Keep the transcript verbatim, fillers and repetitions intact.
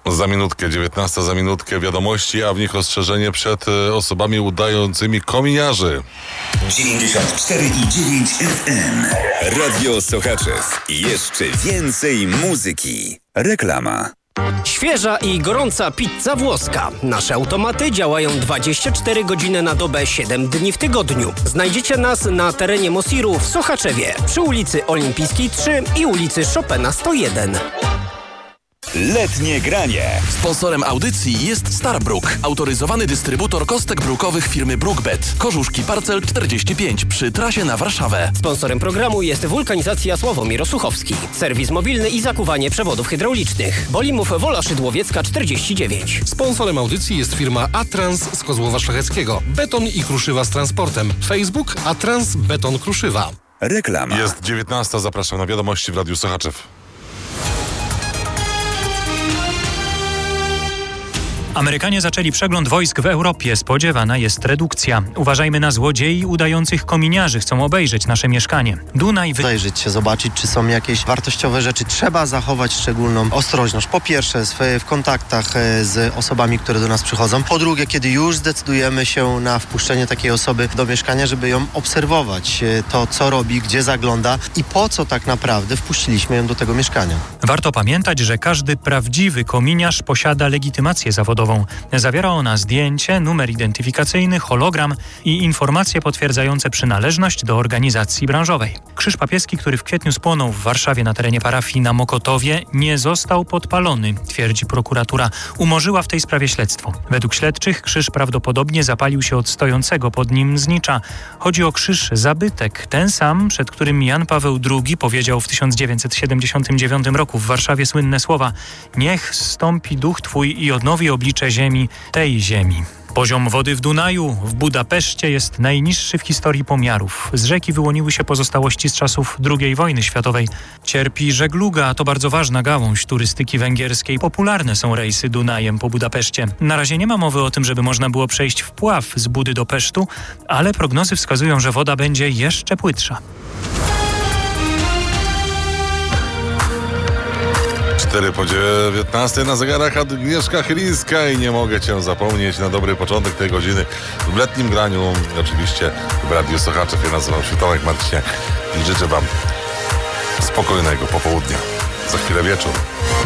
Za minutkę, dziewiętnasta za minutkę wiadomości, a w nich ostrzeżenie przed e, osobami udającymi kominiarzy. dziewięćdziesiąt cztery i dziewięć F M. Radio Sochaczew. Jeszcze więcej muzyki. Reklama. Świeża i gorąca pizza włoska. Nasze automaty działają dwadzieścia cztery godziny na dobę, siedem dni w tygodniu. Znajdziecie nas na terenie Mosiru w Sochaczewie, przy ulicy Olimpijskiej trzy i ulicy Chopina sto jeden. Letnie granie. Sponsorem audycji jest Starbrook, autoryzowany dystrybutor kostek brukowych firmy Brookbet. Korzuszki Parcel czterdzieści pięć przy trasie na Warszawę. Sponsorem programu jest Wulkanizacja Sławomir Osuchowski. Serwis mobilny i zakuwanie przewodów hydraulicznych. Bolimów Wola Szydłowiecka czterdzieści dziewięć. Sponsorem audycji jest firma Atrans z Kozłowa Szlacheckiego. Beton i kruszywa z transportem. Facebook Atrans Beton Kruszywa. Reklama. Jest dziewiętnasta, zapraszam na wiadomości w Radiu Sochaczew. Amerykanie zaczęli przegląd wojsk w Europie. Spodziewana jest redukcja. Uważajmy na złodziei udających kominiarzy. Chcą obejrzeć nasze mieszkanie. Dunaj... Wy... Zajrzeć się, zobaczyć, czy są jakieś wartościowe rzeczy. Trzeba zachować szczególną ostrożność. Po pierwsze, w, w kontaktach z osobami, które do nas przychodzą. Po drugie, kiedy już zdecydujemy się na wpuszczenie takiej osoby do mieszkania, żeby ją obserwować. To, co robi, gdzie zagląda i po co tak naprawdę wpuściliśmy ją do tego mieszkania. Warto pamiętać, że każdy prawdziwy kominiarz posiada legitymację zawodową. Zawiera ona zdjęcie, numer identyfikacyjny, hologram i informacje potwierdzające przynależność do organizacji branżowej. Krzyż papieski, który w kwietniu spłonął w Warszawie na terenie parafii na Mokotowie, nie został podpalony, twierdzi prokuratura. Umorzyła w tej sprawie śledztwo. Według śledczych krzyż prawdopodobnie zapalił się od stojącego pod nim znicza. Chodzi o krzyż zabytek, ten sam, przed którym Jan Paweł drugi powiedział w tysiąc dziewięćset siedemdziesiątym dziewiątym roku w Warszawie słynne słowa: niech zstąpi duch Twój i odnowi oblicze ziemi, tej ziemi. Poziom wody w Dunaju w Budapeszcie jest najniższy w historii pomiarów. Z rzeki wyłoniły się pozostałości z czasów drugiej wojny światowej. Cierpi żegluga, to bardzo ważna gałąź turystyki węgierskiej. Popularne są rejsy Dunajem po Budapeszcie. Na razie nie ma mowy o tym, żeby można było przejść wpław z Budy do Pesztu, ale prognozy wskazują, że woda będzie jeszcze płytsza. cztery po dziewiętnastej na zegarach Agnieszka Chylińska i nie mogę Cię zapomnieć na dobry początek tej godziny w letnim graniu, oczywiście w Radiu Sochaczew. Ja nazywam się Tomek Marciniak i życzę Wam spokojnego popołudnia. Za chwilę wieczór.